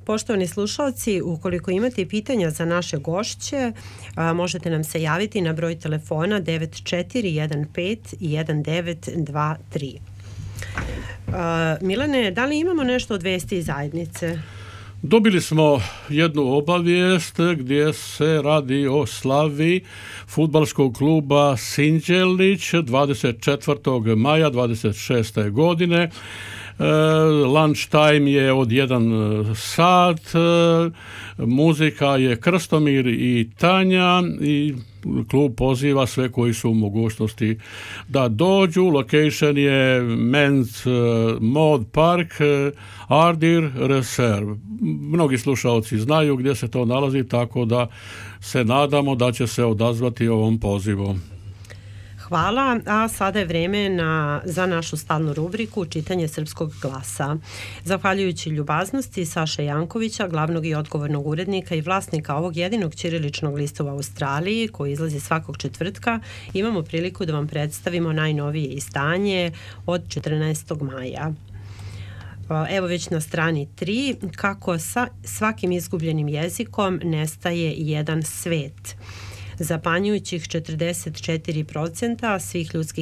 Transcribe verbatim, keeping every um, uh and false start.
Poštovani slušalci, ukoliko imate pitanja za naše gošće, a, možete nam se javiti na broj telefona devet četiri jedan pet jedan devet dva tri. A, Milane, da li imamo nešto od vesti iz zajednice? Dobili smo jednu obavijest gdje se radi o slavi fudbalskog kluba Sinđelić dvadeset četvrtog maja dvadeset šeste godine. Lunch time je od jedan sat, muzika je Krstomir i Tanja i klub poziva sve koji su u mogućnosti da dođu. Location je Men's Mod Park, Ardir Reserve. Mnogi slušalci znaju gdje se to nalazi, tako da se nadamo da će se odazvati ovom pozivu. Hvala, a sada je vreme na, za našu stalnu rubriku Čitanje srpskog glasa. Zahvaljujući ljubaznosti Saše Jankovića, glavnog i odgovornog urednika i vlasnika ovog jedinog ćiriličnog lista u Australiji, koji izlazi svakog četvrtka, imamo priliku da vam predstavimo najnovije izdanje od četrnaestog maja. Evo već na strani tri, kako sa svakim izgubljenim jezikom nestaje jedan svet. Zapanjujućih četrdeset četiri posto svih ljudskih